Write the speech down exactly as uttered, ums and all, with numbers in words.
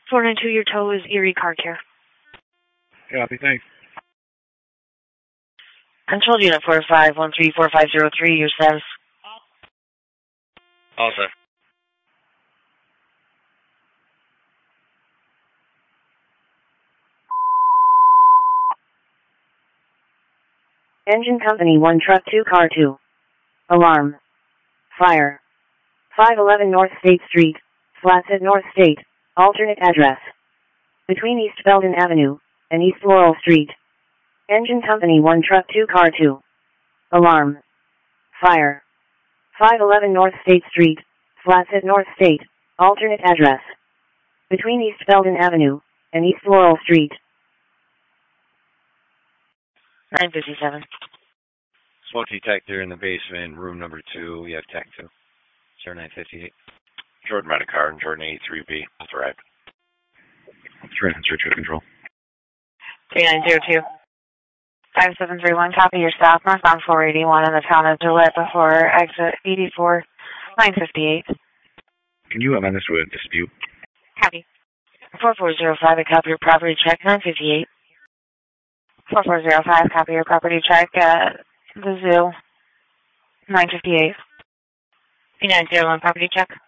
four nine two, your tow is Erie Car Care. Copy, thanks. Control Unit four five one three four five zero three, your status. All set. Engine Company one, Truck two, Car two. Alarm. Fire. five eleven North State Street, Flathead, North State. Alternate address. Between East Belden Avenue and East Laurel Street. Engine Company one, Truck two, Car two. Alarm. Fire. five eleven North State Street, Flathead, North State. Alternate address. Between East Belden Avenue and East Laurel Street. nine fifty-seven. Smoke detector in the basement, room number two. You have tech two. zero nine fifty-eight. Jordan Medicar and Jordan eighty-three B. That's right. Transfer to control. three nine zero two. five seven three one, copy your stop. Northbound four eighty-one in the town of Gillette before exit eighty-four. nine fifty-eight. Can you amend this with dispute? Copy. four four zero five, a copy your property check. nine fifty-eight. four four zero five, copy your property check at the zoo. nine fifty-eight. three nine zero one, property check.